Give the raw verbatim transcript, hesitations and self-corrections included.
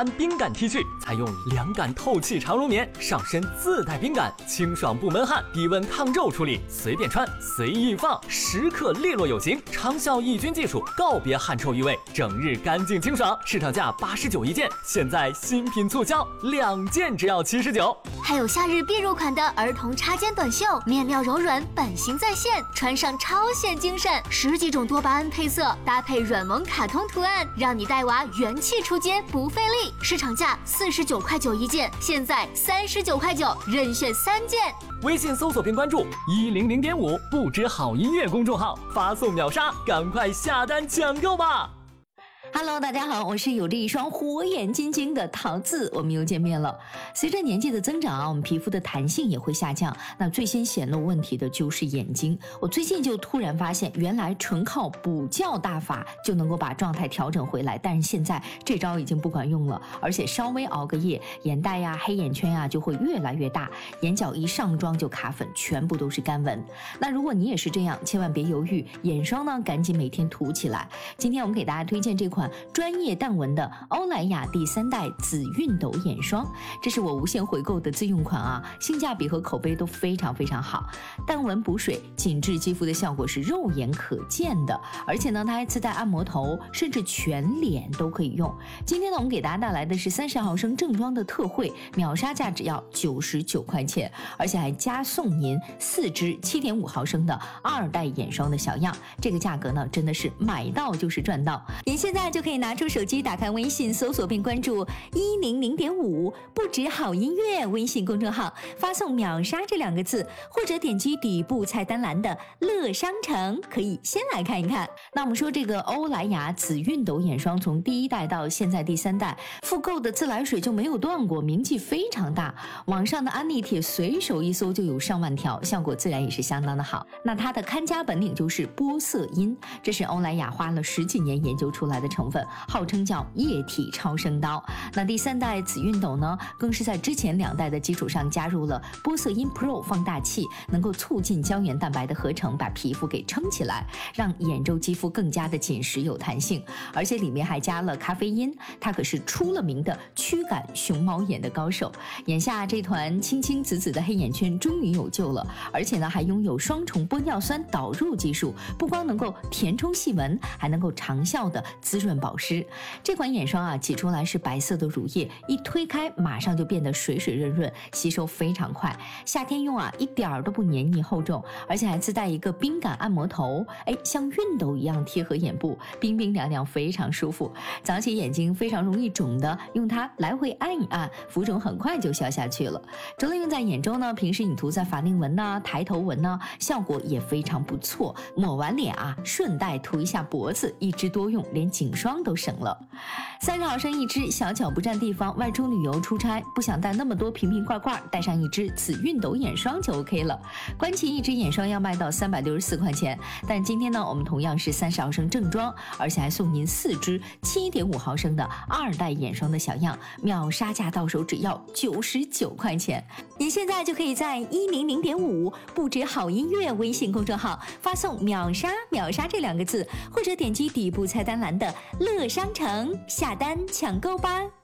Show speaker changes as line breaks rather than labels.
安冰感 T 恤，采用凉感透气长绒棉，上身自带冰感，清爽不闷汗，低温抗皱处理，随便穿随意放，时刻利落有型，长效抑菌技术，告别汗臭异味，整日干净清爽。市场价八十九一件，现在新品促销，两件只要七十九。
还有夏日必入款的儿童插肩短袖，面料柔软，版型再现，穿上超显精神。十几种多巴胺配色，搭配软萌卡通图案，让你带娃元气出街不费力。市场价四十九块九一件，现在三十九块九，任选三件。
微信搜索并关注一零零点五不止好音乐公众号，发送秒杀，赶快下单抢购吧。
Hello， 大家好，我是有着一双火眼金睛的桃子，我们又见面了。随着年纪的增长啊，我们皮肤的弹性也会下降，那最先显露问题的就是眼睛。我最近就突然发现，原来纯靠补觉大法就能够把状态调整回来，但是现在这招已经不管用了，而且稍微熬个夜，眼袋呀、黑眼圈呀就会越来越大，眼角一上妆就卡粉，全部都是干纹。那如果你也是这样，千万别犹豫，眼霜呢赶紧每天涂起来。今天我们给大家推荐这款专业淡纹的欧莱雅第三代紫熨斗眼霜，这是我无限回购的自用款啊，性价比和口碑都非常非常好。淡纹补水，紧致肌肤的效果是肉眼可见的，而且呢，它还自带按摩头，甚至全脸都可以用。今天呢，我们给大家带来的是三十毫升正装的特惠，秒杀价只要九十九块钱，而且还加送您四支七点五毫升的二代眼霜的小样，这个价格呢，真的是买到就是赚到。您现在就可以拿出手机，打开微信，搜索并关注一零零点五不止好音乐微信公众号，发送秒杀这两个字，或者点击底部菜单栏的乐商城，可以先来看一看。那我们说这个欧莱雅紫熨斗眼霜，从第一代到现在第三代，复购的自来水就没有断过，名气非常大。网上的安利帖随手一搜就有上万条，效果自然也是相当的好。那它的看家本领就是玻色因，这是欧莱雅花了十几年研究出来的成分，号称叫液体超声刀。那第三代紫熨斗呢，更是在之前两代的基础上加入了玻色因 Pro 放大器，能够促进胶原蛋白的合成，把皮肤给撑起来，让眼周肌肤更加的紧实有弹性。而且里面还加了咖啡因，它可是出了名的驱赶熊猫眼的高手。眼下这团青青紫紫的黑眼圈终于有救了，而且呢还拥有双重玻尿酸导入技术，不光能够填充细纹，还能够长效的滋润保湿。这款眼霜啊，挤出来是白色的乳液，一推开马上就变得水水润润，吸收非常快。夏天用啊，一点儿都不黏腻厚重，而且还自带一个冰感按摩头，哎，像熨斗一样贴合眼部，冰冰凉凉，非常舒服。早起眼睛非常容易肿的，用它来回按一按，浮肿很快就消下去了。除了用在眼周呢，平时你涂在法令纹呐、抬头纹呐，效果也非常不错。抹完脸啊，顺带涂一下脖子，一支多用，连颈霜都省了。三十毫升一支，小巧不占地方，外出旅游出差不想带那么多瓶瓶罐罐，带上一支紫熨斗眼霜就 OK 了。关其一支眼霜要卖到三百六十四块钱，但今天呢，我们同样是三十毫升正装，而且还送您四支七点五毫升的二代眼霜的小样，秒杀价到手只要九十九块钱。您现在就可以在一零零点五不止好音乐微信公众号发送秒杀秒杀这两个字，或者点击底部菜单栏的乐商城下单抢购吧。